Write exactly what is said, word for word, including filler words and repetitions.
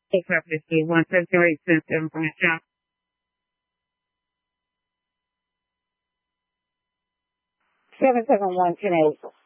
Take fifty one fifty-eight system from the shop. seven seven one ten eight.